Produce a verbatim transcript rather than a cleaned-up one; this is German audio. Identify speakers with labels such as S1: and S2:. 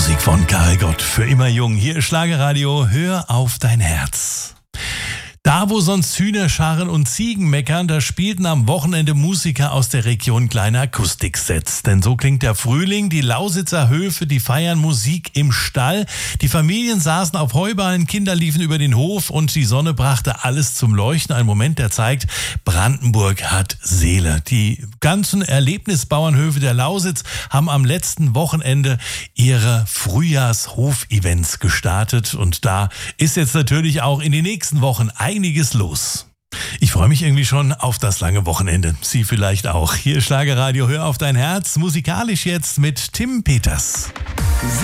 S1: Musik von Karel Gott, für immer jung. Hier ist Schlagerradio, hör auf dein Herz. Da, wo sonst Hühner scharren und Ziegen meckern, da spielten am Wochenende Musiker aus der Region kleine Akustiksets. Denn so klingt der Frühling, die Lausitzer Höfe, die feiern Musik im Stall. Die Familien saßen auf Heuballen, Kinder liefen über den Hof und die Sonne brachte alles zum Leuchten. Ein Moment, der zeigt, Brandenburg hat Seele. Die ganzen Erlebnisbauernhöfe der Lausitz haben am letzten Wochenende ihre Frühjahrshof-Events gestartet. Und da ist jetzt natürlich auch in den nächsten Wochen einiges los. Ich freue mich irgendwie schon auf das lange Wochenende. Sie vielleicht auch. Hier Schlagerradio, hör auf dein Herz. Musikalisch jetzt mit Tim Peters.